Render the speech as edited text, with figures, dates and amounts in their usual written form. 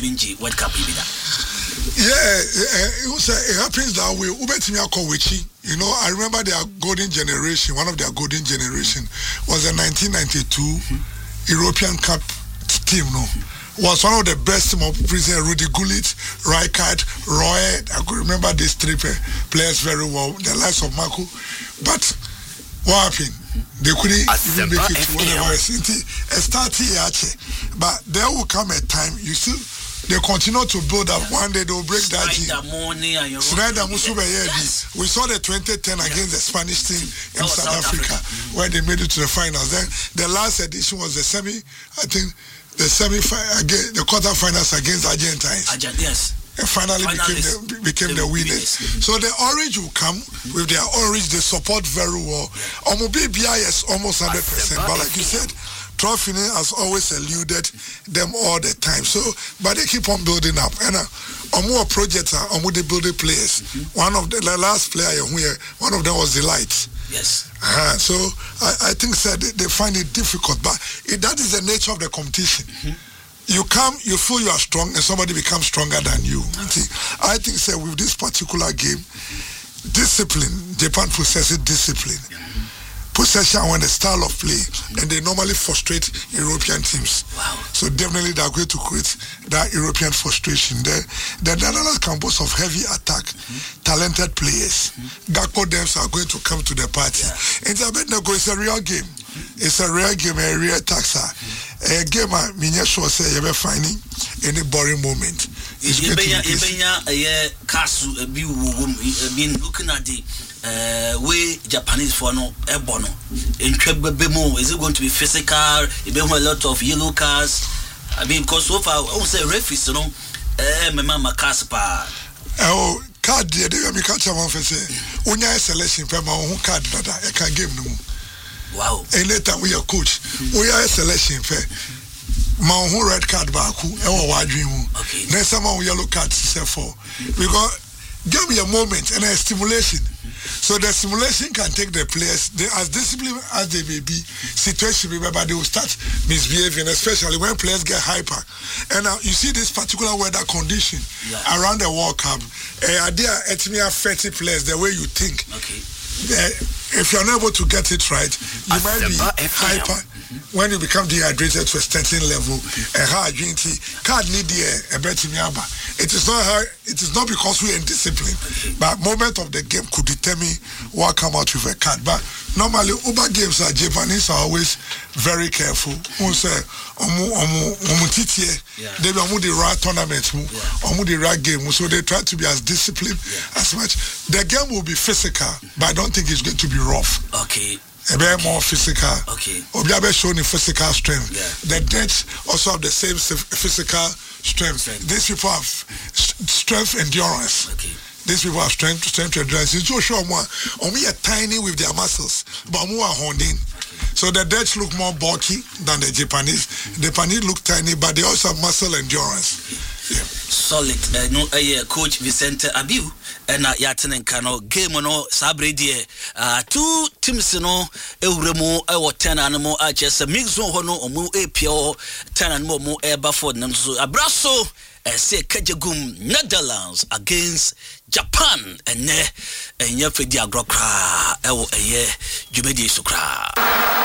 Minji World Cup bida. It happens that way. You know, I remember their golden generation. One of their golden generation was the 1992 European Cup team. No, was one of the best team of President Rudy Gullit, Rijkaard, Roy. I could remember these three players very well. The likes of Marco, but what happened? They couldn't even make it to whatever but there will come a time you see they continue to build up. One day they will break that gene. We saw the 2010 against the Spanish team in South Africa where they made it to the finals. Then the last edition was the the quarterfinals against Argentines. Yes. And finally became the winners. So the orange will come with their orange. They support very well. BIS almost 100%. But like you said, Trophy has always eluded them all the time. So, but they keep on building up. And more projects are they building players. One of the last player here, one of them was Delight. Yes. So I think they find it difficult, but that is the nature of the competition. You come, you feel you are strong, and somebody becomes stronger than you. I think with this particular game, discipline, Japan possesses discipline. Possession when the style of play, and they normally frustrate European teams. Wow. So definitely they are going to create that European frustration. The Netherlands can boast of heavy attack, talented players. Gakpo Dems are going to come to the party. And it's a real game. It's a real game, a real taxa. A game I mean sure say you ever finding any boring moment. It's going to been looking at the way Japanese for no ebono in Trebemo. Is it going to be physical? It been a lot of yellow cards. I mean, because so far I would say referees, you know, mama Kaspa. Oh, card there, they will catch one for say, Unya selection, Pema, who card that I can give no. Wow. And later we are coach. We are selection fair. Man who red card back who wide dream. Okay. Next time we yellow card for because give me a moment and a stimulation. So the stimulation can take the players, they as disciplined as they may be, situation be but they will start misbehaving, especially when players get hyper. And now you see this particular weather condition around the World Cup. They are 30 players the way you think. Okay. If you're not able to get it right, you might be hyper. When you become dehydrated to a certain level, it is not because we are in discipline, but moment of the game could determine what come out with a card. But normally, Uber games are Japanese are always very careful. They be the right tournament, the right game, so they try to be as disciplined as much. The game will be physical, but I don't think it's going to be rough. Okay. A bit more physical. Okay. Obiabe showing physical strength. Yeah. The Dutch also have the same physical strength. These people have strength endurance. Okay. These people have strength endurance. It's so sure more are tiny with their muscles, but more are honed in. So the Dutch look more bulky than the Japanese. The Japanese look tiny, but they also have muscle endurance. Yeah. Solid. Coach Vicente Abiu and Yatin Kano game no sabre die. Two teams no euremo or 10 animal just a mix no hono omu apio 10 and more Baford Namso Abraso say Kajagum Netherlands against Japan and ne and Yafidi Agrokra Jumedi Sukra.